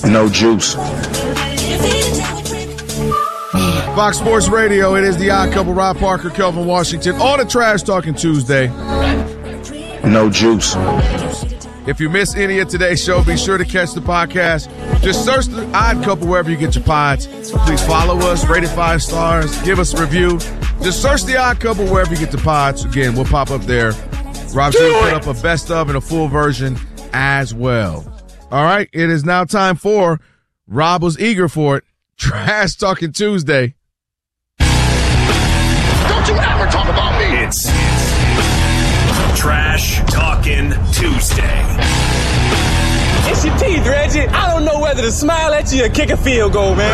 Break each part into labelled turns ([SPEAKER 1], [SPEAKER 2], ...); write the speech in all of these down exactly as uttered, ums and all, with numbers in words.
[SPEAKER 1] No juice.
[SPEAKER 2] Fox Sports Radio, it is the Odd Couple, Rob Parker, Kelvin Washington, on a Trash Talking Tuesday.
[SPEAKER 1] No juice.
[SPEAKER 2] If you miss any of today's show, be sure to catch the podcast. Just search the Odd Couple wherever you get your pods. Please follow us, rate it five stars, give us a review. Just search the Odd Couple wherever you get the pods. Again, we'll pop up there. Rob will put up a best of and a full version as well. All right, it is now time for, Rob was eager for it, Trash Talking Tuesday.
[SPEAKER 3] Don't you ever talk about me.
[SPEAKER 4] It's Trash Talking Tuesday.
[SPEAKER 5] It's your teeth, Reggie. I don't know whether to smile at you or kick a field goal, man.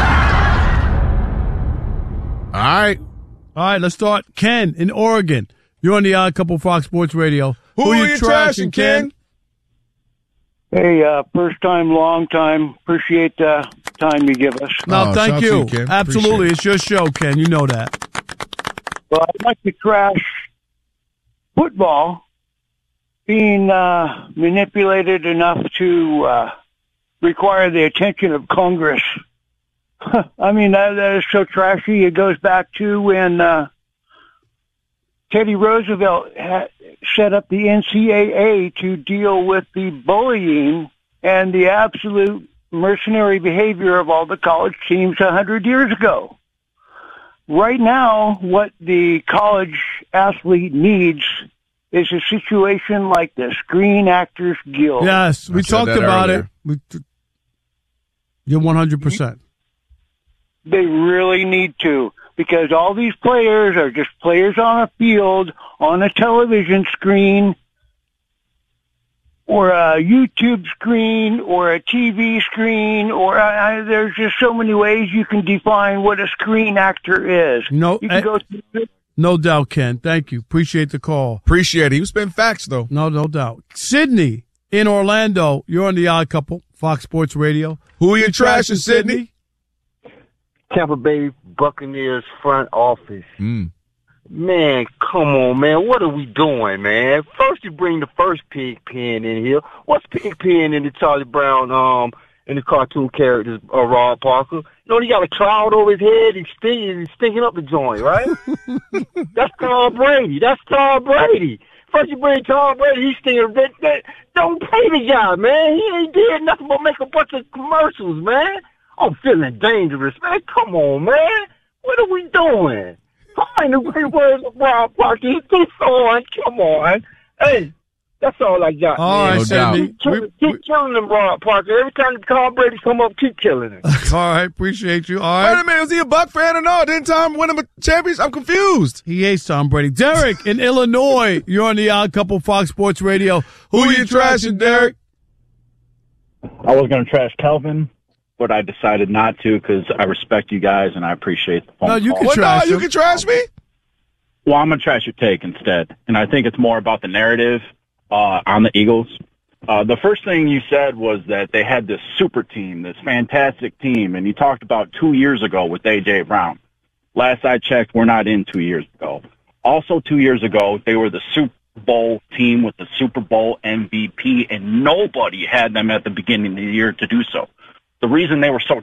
[SPEAKER 2] All right.
[SPEAKER 6] All right, let's start. Ken in Oregon. You're on the Odd Couple Fox Sports Radio.
[SPEAKER 2] Who, Who are you trashing, Ken?
[SPEAKER 7] Hey, uh, first time, long time. Appreciate the time you give us.
[SPEAKER 6] No,
[SPEAKER 2] Oh,
[SPEAKER 6] thank
[SPEAKER 2] shout
[SPEAKER 6] you.
[SPEAKER 2] to you, Ken.
[SPEAKER 6] Absolutely.
[SPEAKER 2] Appreciate
[SPEAKER 6] It's your show, Ken. You know that.
[SPEAKER 7] Well, I'd like to trash football being uh, manipulated enough to uh, require the attention of Congress. I mean, that, that is so trashy. It goes back to when uh, Teddy Roosevelt had set up the N C double A to deal with the bullying and the absolute mercenary behavior of all the college teams a hundred years ago. Right now, what the college athlete needs is a situation like the Screen Actors Guild.
[SPEAKER 6] Yes, we
[SPEAKER 2] I said
[SPEAKER 6] talked
[SPEAKER 2] that
[SPEAKER 6] about
[SPEAKER 2] earlier.
[SPEAKER 6] it. We t- You're one hundred percent.
[SPEAKER 7] They really need to, because all these players are just players on a field, on a television screen, or a YouTube screen, or a T V screen, or uh, there's just so many ways you can define what a screen actor is.
[SPEAKER 6] No,
[SPEAKER 7] you can
[SPEAKER 6] eh,
[SPEAKER 7] go through
[SPEAKER 6] no doubt, Ken. Thank you. Appreciate the call.
[SPEAKER 2] Appreciate it. He was spitting facts, though.
[SPEAKER 6] No, no doubt. Sydney in Orlando. You're on the Odd Couple, Fox Sports Radio.
[SPEAKER 2] Who are you trashing, Sydney?
[SPEAKER 8] Tampa Bay Buccaneers front office.
[SPEAKER 2] Mm.
[SPEAKER 8] Man, come on, man. What are we doing, man? First you bring the first Pigpen in here. What's Pigpen in the Charlie Brown, um, in the cartoon characters, uh, Rob Parker? You know, he got a cloud over his head. He's stinking, he's stinking up the joint, right? That's Tom Brady. That's Tom Brady. First you bring Tom Brady, he's stinking. That, that, don't pay the guy, man. He ain't did nothing but make a bunch of commercials, man. I'm feeling dangerous, man. Come on, man. What are we doing? Find the great words of Rob Parker. Keep on. Come on. Hey, that's all I got,
[SPEAKER 6] All
[SPEAKER 8] man.
[SPEAKER 6] right,
[SPEAKER 2] No doubt.
[SPEAKER 6] Sydney.
[SPEAKER 8] Keep, killing, keep killing him, Rob Parker. Every time Tom Brady come up, keep killing him.
[SPEAKER 6] All right, appreciate you. All
[SPEAKER 2] Wait
[SPEAKER 6] right.
[SPEAKER 2] a minute. Was he a Buck fan or no? Didn't Tom win him a championship? I'm confused.
[SPEAKER 6] He hates Tom Brady. Derek in Illinois. You're on the Odd Couple Fox Sports Radio.
[SPEAKER 2] Who, are you trashing, Derek?
[SPEAKER 9] I was going to trash Kelvin, but I decided not to because I respect you guys and I appreciate the phone
[SPEAKER 6] No, you
[SPEAKER 9] call.
[SPEAKER 6] can
[SPEAKER 2] Well, no,
[SPEAKER 6] trash
[SPEAKER 2] you
[SPEAKER 6] him.
[SPEAKER 2] can trash me?
[SPEAKER 9] Well, I'm going to trash your take instead. And I think it's more about the narrative uh, on the Eagles. Uh, the first thing you said was that they had this super team, this fantastic team, and you talked about two years ago with A J. Brown. Last I checked, we're not in two years ago. Also, two years ago, they were the Super Bowl team with the Super Bowl M V P, and nobody had them at the beginning of the year to do so. The reason they were so